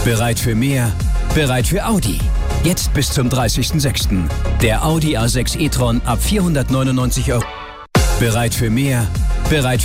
Bereit für mehr? Bereit für Audi. Jetzt bis zum 30.06. Der Audi A6 e-tron ab 499 €. Bereit für mehr? Bereit für